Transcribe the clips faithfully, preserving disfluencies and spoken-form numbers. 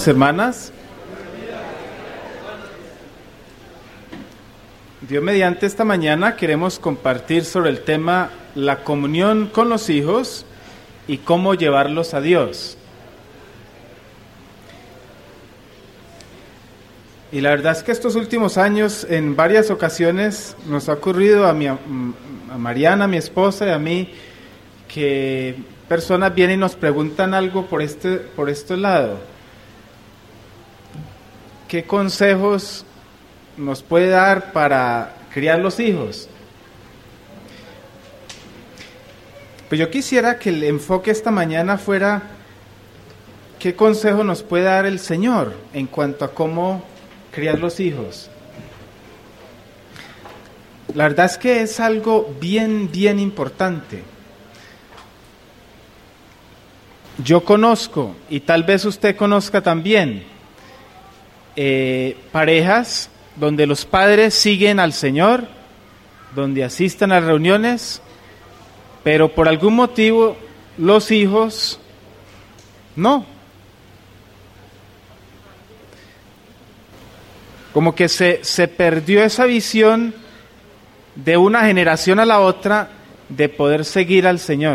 Hermanas, Dios mediante, esta mañana queremos compartir sobre el tema la comunión con los hijos y cómo llevarlos a Dios. Y la verdad es que estos últimos años, en varias ocasiones, nos ha ocurrido a, mi, a Mariana, mi esposa, y a mí, que personas vienen y nos preguntan algo por este, por este lado. ¿Qué consejos nos puede dar para criar los hijos? Pues yo quisiera que el enfoque esta mañana fuera ¿qué consejo nos puede dar el Señor en cuanto a cómo criar los hijos? La verdad es que es algo bien, bien importante. Yo conozco, y tal vez usted conozca también, Eh, parejas donde los padres siguen al Señor, donde asisten a reuniones, pero por algún motivo los hijos no. Como que se, se perdió esa visión de una generación a la otra de poder seguir al Señor.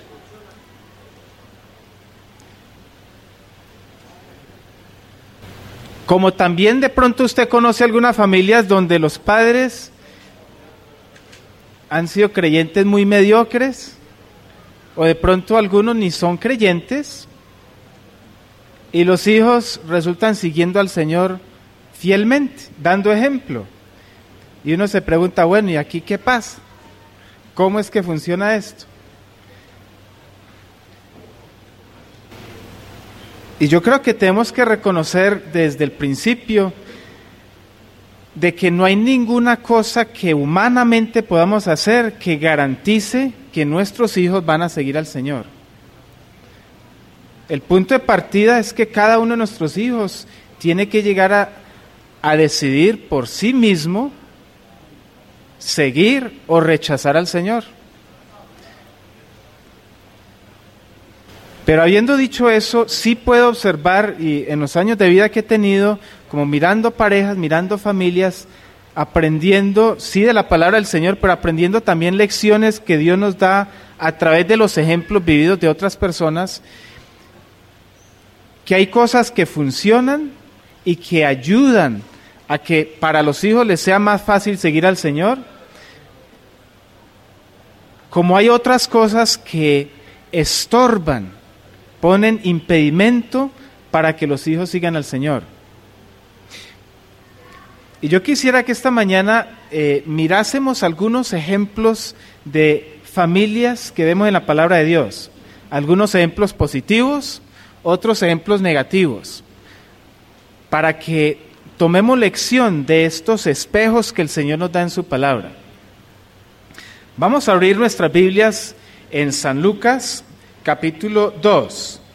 Como también de pronto usted conoce algunas familias donde los padres han sido creyentes muy mediocres, o de pronto algunos ni son creyentes, y los hijos resultan siguiendo al Señor fielmente, dando ejemplo. Y uno se pregunta, bueno, ¿y aquí qué pasa? ¿Cómo es que funciona esto? Y yo creo que tenemos que reconocer desde el principio de que no hay ninguna cosa que humanamente podamos hacer que garantice que nuestros hijos van a seguir al Señor. El punto de partida es que cada uno de nuestros hijos tiene que llegar a, a decidir por sí mismo seguir o rechazar al Señor. Pero habiendo dicho eso, sí puedo observar, y en los años de vida que he tenido, como mirando parejas, mirando familias, aprendiendo, sí, de la palabra del Señor, pero aprendiendo también lecciones que Dios nos da a través de los ejemplos vividos de otras personas, que hay cosas que funcionan y que ayudan a que para los hijos les sea más fácil seguir al Señor, como hay otras cosas que estorban, ponen impedimento para que los hijos sigan al Señor. Y yo quisiera que esta mañana eh, mirásemos algunos ejemplos de familias que vemos en la palabra de Dios. Algunos ejemplos positivos, otros ejemplos negativos, para que tomemos lección de estos espejos que el Señor nos da en su palabra. Vamos a abrir nuestras Biblias en San Lucas, capítulo dos.